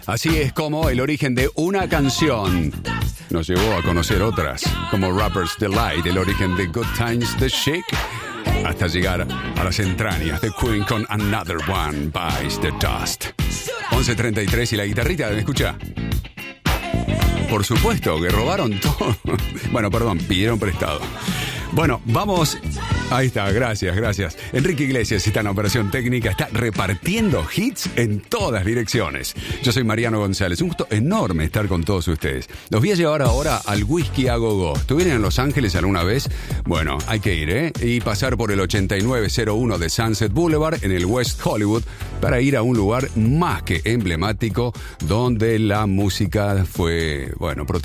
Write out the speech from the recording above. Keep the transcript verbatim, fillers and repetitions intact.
Así es como el origen de una canción nos llevó a conocer otras, como Rapper's Delight, el origen de Good Times The Chic, hasta llegar a las entrañas de Queen con Another One Bites the Dust. once treinta y tres y la guitarrita, ¿me escucha? Por supuesto que robaron todo. Bueno, perdón, pidieron prestado. Bueno, vamos. Ahí está, gracias, gracias. Enrique Iglesias está en la operación técnica, está repartiendo hits en todas direcciones. Yo soy Mariano González, un gusto enorme estar con todos ustedes. Los voy a llevar ahora al Whisky a Go-Go. ¿Estuvieron en Los Ángeles alguna vez? Bueno, hay que ir, ¿eh? Y pasar por el ochenta y nueve cero uno de Sunset Boulevard en el West Hollywood para ir a un lugar más que emblemático donde la música fue, bueno, protagonista.